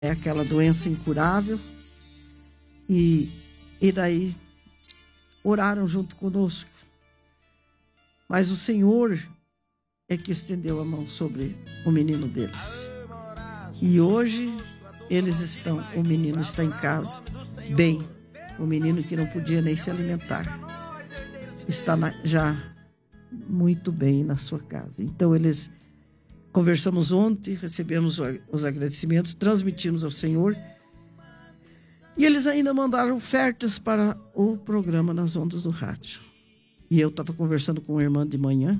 aquela doença incurável. E daí oraram junto conosco. Mas o Senhor é que estendeu a mão sobre o menino deles. E hoje o menino está em casa, bem. O menino que não podia nem se alimentar está já muito bem na sua casa. Então conversamos ontem, recebemos os agradecimentos, transmitimos ao Senhor. E eles ainda mandaram ofertas para o programa nas ondas do rádio. E eu estava conversando com uma irmã de manhã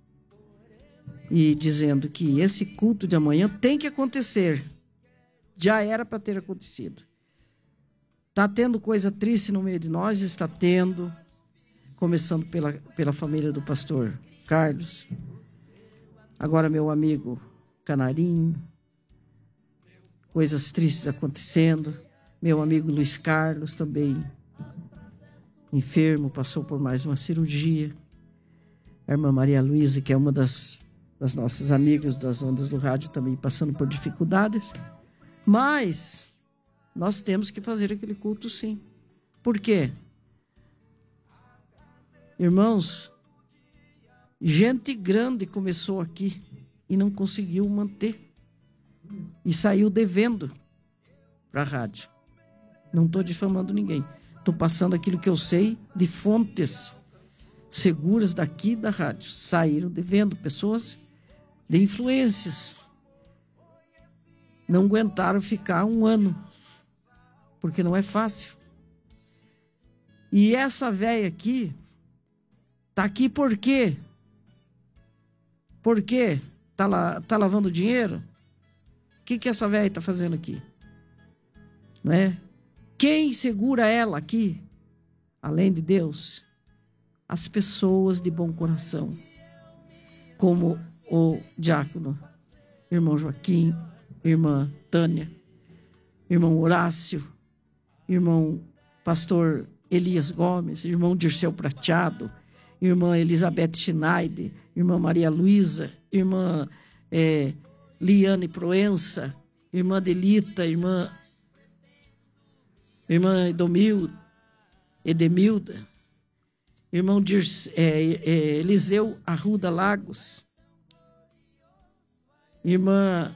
e dizendo que esse culto de amanhã tem que acontecer. Já era para ter acontecido. Está tendo coisa triste no meio de nós? Está tendo. Começando pela família do pastor Carlos. Agora meu amigo Canarinho. Coisas tristes acontecendo. Meu amigo Luiz Carlos também enfermo, passou por mais uma cirurgia. A irmã Maria Luísa, que é uma das nossas amigas das ondas do rádio, também passando por dificuldades. Mas nós temos que fazer aquele culto sim. Por quê? Irmãos, gente grande começou aqui e não conseguiu manter. E saiu devendo para a rádio. Não estou difamando ninguém. Estou passando aquilo que eu sei de fontes seguras daqui da rádio. Saíram devendo, pessoas de influências. Não aguentaram ficar um ano. Porque não é fácil. E essa véia aqui está aqui por quê? Por quê? Tá lavando dinheiro? O que essa véia está fazendo aqui? Não é? Quem segura ela aqui, além de Deus? As pessoas de bom coração, como o diácono, irmão Joaquim, irmã Tânia, irmão Horácio, irmão pastor Elias Gomes, irmão Dirceu Prateado, irmã Elizabeth Schneider, irmã Maria Luísa, irmã Liane Proença, irmã Delita, irmã Edemilda, irmão Eliseu Arruda Lagos, irmã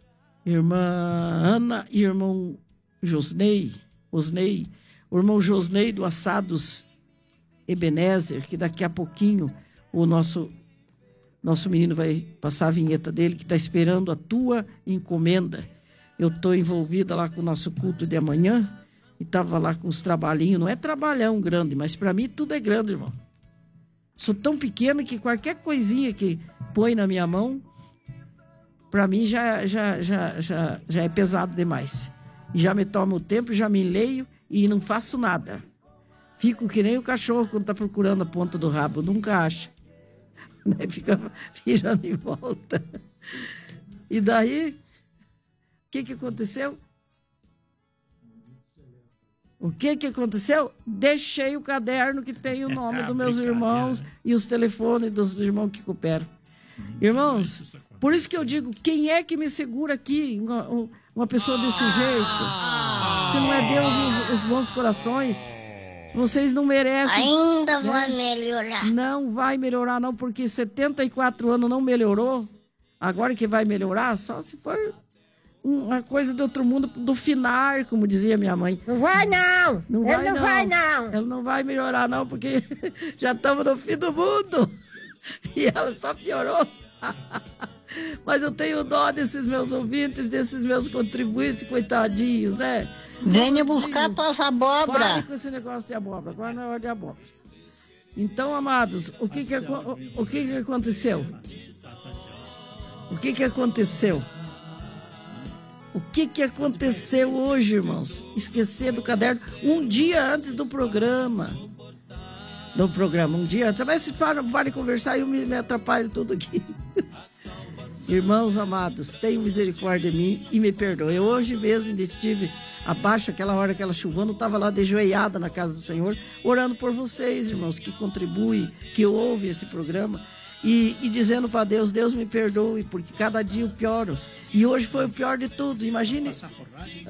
Ana e irmão Osnei, o irmão Josnei do Assados Ebenezer, que daqui a pouquinho o nosso menino vai passar a vinheta dele, que está esperando a tua encomenda. Eu estou envolvida lá com o nosso culto de amanhã, e estava lá com os trabalhinhos. Não é trabalhão grande, mas para mim tudo é grande, irmão. Sou tão pequeno que qualquer coisinha que põe na minha mão, para mim já é pesado demais. Já me tomo o tempo, já me leio e não faço nada. Fico que nem o cachorro quando está procurando a ponta do rabo, nunca acha. Fica virando em volta. E daí, o que aconteceu? O que aconteceu? Deixei o caderno que tem o nome dos meus irmãos e os telefones dos irmãos que cooperam. Irmãos, por isso que eu digo, quem é que me segura aqui? Uma pessoa desse jeito? Se não é Deus e os bons corações, vocês não merecem. Ainda vai melhorar. Não vai melhorar não, porque 74 anos não melhorou. Agora que vai melhorar, só se for uma coisa do outro mundo, do finar, como dizia minha mãe. Não vai não. Não vai não. Ela não vai melhorar não, porque já estamos no fim do mundo. E ela só piorou. Mas eu tenho dó desses meus ouvintes, desses meus contribuintes, coitadinhos, né? Venha buscar tuas abóbora. Pare com esse negócio de abóbora. Agora não é hora de abóbora. Então, amados, o que aconteceu? O que aconteceu? O que aconteceu hoje, irmãos? Esquecer do caderno um dia antes do programa. Um dia antes. Mas se para de conversar, eu me atrapalho tudo aqui. Irmãos amados, tenham misericórdia de mim e me perdoem. Eu hoje mesmo estive abaixo, aquela hora, aquela chuvando, estava lá ajoelhada na casa do Senhor, orando por vocês, irmãos, que contribuem, que ouvem esse programa. e dizendo para Deus, Deus me perdoe, porque cada dia eu pioro. E hoje foi o pior de tudo. Imagine